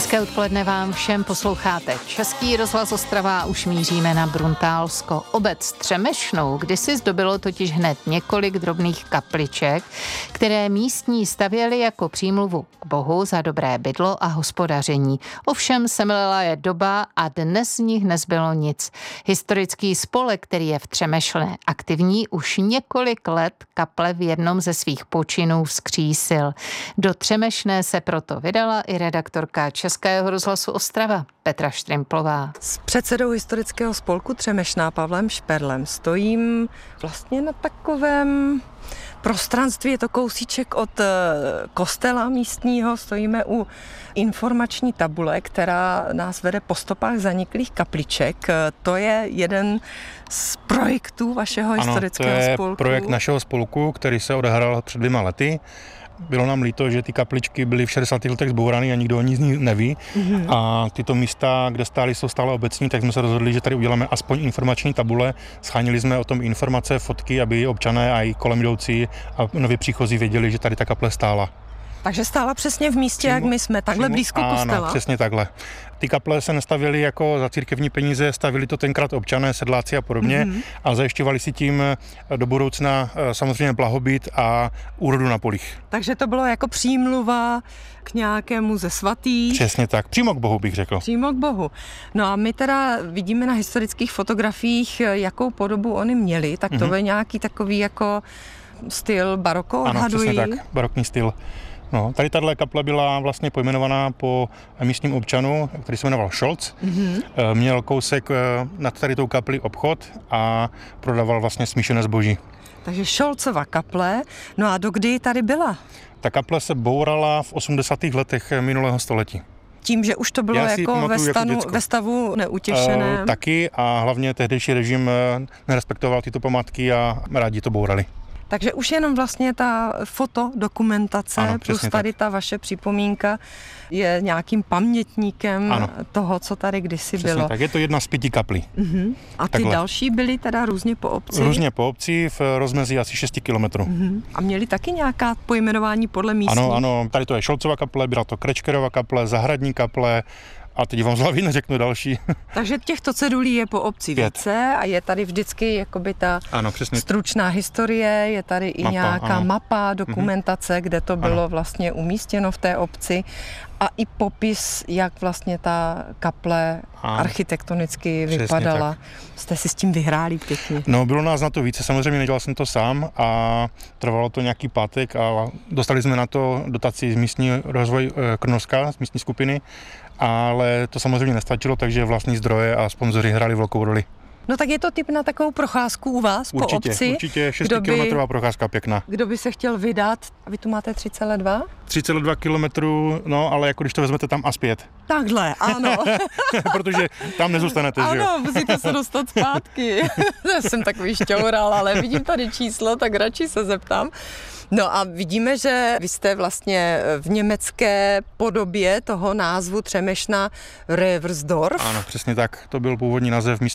Hezké odpoledne vám všem, posloucháte Český rozhlas Ostrava, už míříme na Bruntálsko. Obec Třemešnou kdysi zdobilo totiž hned několik drobných kapliček, které místní stavěli jako přímluvu k Bohu za dobré bydlo a hospodaření. Ovšem semlila je doba a dnes z nich nezbylo nic. Historický spolek, který je v Třemešné aktivní, už několik let kaple v jednom ze svých počinů vzkřísil. Do Třemešné se proto vydala i redaktorka Českého rozhlasu Ostrava Petra Štrimplová. S předsedou historického spolku Třemešná Pavlem Šperlem stojím vlastně na takovém prostranství, je to kousíček od kostela místního, stojíme u informační tabule, která nás vede po stopách zaniklých kapliček. To je jeden z projektů vašeho historického spolku. To je projekt našeho spolku, který se odehrál před 2 lety. Bylo nám líto, že ty kapličky byly v 60. letech zbourané a nikdo o ní z nich neví. Mm-hmm. A tyto místa, kde stály, jsou stále obecní, tak jsme se rozhodli, že tady uděláme aspoň informační tabule. Schánili jsme o tom informace, fotky, aby občané a i kolem jdoucí a nově příchozí věděli, že tady ta kaple stála. Takže stála přesně v místě, jak my jsme, takhle blízko kostela? Ano, přesně takhle. Ty kaple se nestavěly jako za církevní peníze, stavili to tenkrát občané, sedláci a podobně a zajišťovali si tím do budoucna samozřejmě blahobyt a úrodu na polích. Takže to bylo jako přímluva k nějakému ze svatých. Přesně tak, přímo k Bohu bych řekl. Přímo k Bohu. No a my teda vidíme na historických fotografiích, jakou podobu oni měli, tak to je nějaký takový jako styl baroko, odhaduji. Ano, přesně tak, barokní styl. No, tady tahle kaple byla vlastně pojmenovaná po místním občanu, který se jmenoval Scholz. Měl kousek nad tady tou kaplí obchod a prodával vlastně smíšené zboží. Takže Scholzova kaple. No a dokdy tady byla? Ta kaple se bourala v 80. letech minulého století. Tím, že už to bylo jako ve stavu neutěšeném? Taky a hlavně tehdejší režim nerespektoval tyto památky a rádi to bourali. Takže už jenom vlastně ta fotodokumentace plus tady ta vaše připomínka je nějakým pamětníkem toho, co tady kdysi bylo. Tak je to jedna z 5 kaplí. A ty další byly teda různě po obci? Různě po obci v rozmezí asi 6 kilometrů. A měli taky nějaká pojmenování podle místních? Ano, tady to je Scholzova kaple, byla to Krečkerova kaple, Zahradní kaple, a teď vám z hlavy neřeknu další. Takže těchto cedulí je po obci více a je tady vždycky jakoby ta stručná historie, je tady i nějaká mapa, dokumentace, kde to bylo vlastně umístěno v té obci a i popis, jak vlastně ta kaple architektonicky vypadala. Tak. Jste si s tím vyhráli pěkně. No, bylo nás na to více, samozřejmě nedělal jsem to sám a trvalo to nějaký pátek a dostali jsme na to dotaci z místní rozvoj Krnovska, z místní skupiny, ale to samozřejmě nestačilo, takže vlastní zdroje a sponzoři hráli velkou roli. No tak je to typ na takovou procházku u vás po obci? Určitě, 6kilometrová procházka pěkná. Kdo by se chtěl vydat? A vy tu máte 3,2? 3,2 kilometrů, no ale jako když to vezmete tam a zpět. Takhle, ano. Protože tam nezůstanete, že jo? Ano, musíte se dostat zpátky. Já jsem takový šťoural, ale vidím tady číslo, tak radši se zeptám. No a vidíme, že vy jste vlastně v německé podobě toho názvu Třemešna Reversdorf. Ano, přesně tak. To byl původní název